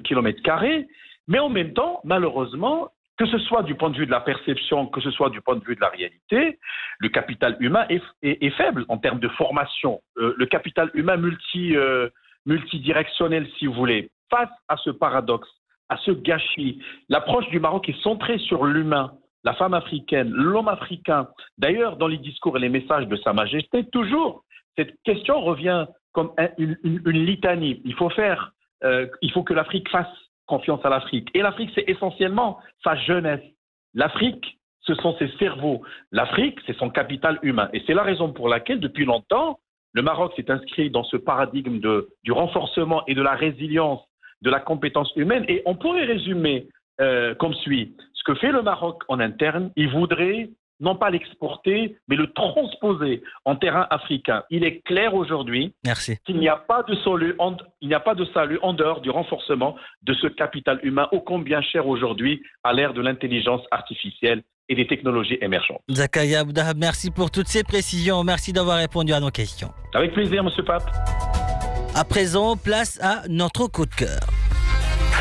km², mais en même temps, malheureusement, que ce soit du point de vue de la perception, que ce soit du point de vue de la réalité, le capital humain est faible en termes de formation. Le capital humain multidirectionnel, si vous voulez, face à ce paradoxe, à ce gâchis, l'approche du Maroc est centrée sur l'humain, la femme africaine, l'homme africain. D'ailleurs, dans les discours et les messages de Sa Majesté, toujours, cette question revient comme une litanie. Il faut que l'Afrique fasse confiance à l'Afrique. Et l'Afrique, c'est essentiellement sa jeunesse. L'Afrique, ce sont ses cerveaux. L'Afrique, c'est son capital humain. Et c'est la raison pour laquelle, depuis longtemps, le Maroc s'est inscrit dans ce paradigme du renforcement et de la résilience de la compétence humaine. Et on pourrait résumer comme suit. Ce que fait le Maroc en interne, il voudrait non pas l'exporter, mais le transposer en terrain africain. Il est clair aujourd'hui qu'il n'y a pas de salut en dehors du renforcement de ce capital humain ô combien cher aujourd'hui à l'ère de l'intelligence artificielle et des technologies émergentes. Zakaria Boudahab, merci pour toutes ces précisions. Merci d'avoir répondu à nos questions. Avec plaisir, Monsieur Pape. À présent, place à notre coup de cœur.